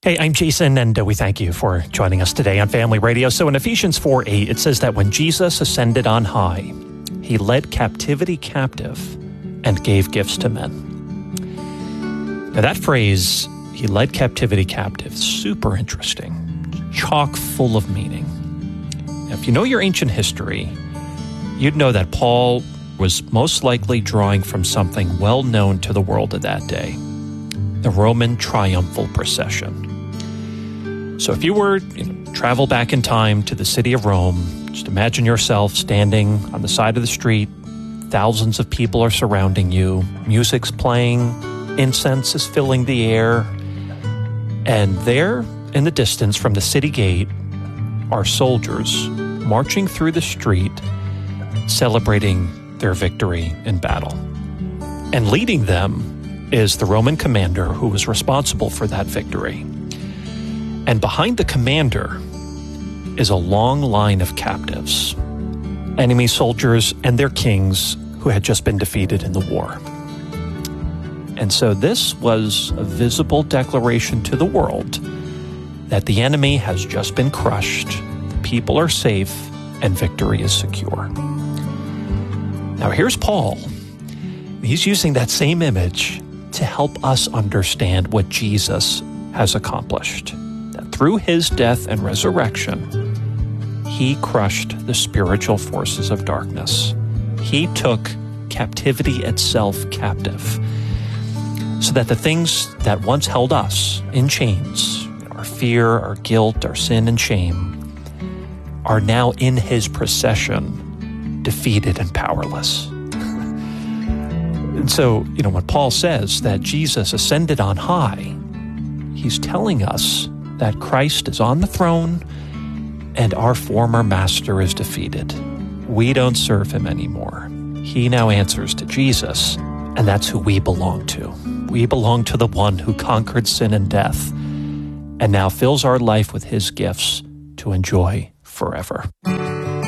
Hey, I'm Jason, and we thank you for joining us today on Family Radio. So in Ephesians 4:8, it says that when Jesus ascended on high, he led captivity captive and gave gifts to men. Now that phrase, he led captivity captive, super interesting, chock full of meaning. Now, if you know your ancient history, you'd know that Paul was most likely drawing from something well known to the world of that day, the Roman triumphal procession. So if you were travel back in time to the city of Rome, just imagine yourself standing on the side of the street. Thousands of people are surrounding you. Music's playing. Incense is filling the air. And there in the distance from the city gate are soldiers marching through the street, celebrating their victory in battle. And leading them is the Roman commander who was responsible for that victory. And behind the commander is a long line of captives, enemy soldiers and their kings who had just been defeated in the war. And so this was a visible declaration to the world that the enemy has just been crushed, the people are safe, and victory is secure. Now here's Paul. He's using that same image to help us understand what Jesus has accomplished. That through his death and resurrection, he crushed the spiritual forces of darkness. He took captivity itself captive, so that the things that once held us in chains, our fear, our guilt, our sin and shame, are now in his procession, defeated and powerless. And so, when Paul says that Jesus ascended on high, he's telling us that Christ is on the throne and our former master is defeated. We don't serve him anymore. He now answers to Jesus, and that's who we belong to. We belong to the one who conquered sin and death and now fills our life with his gifts to enjoy forever.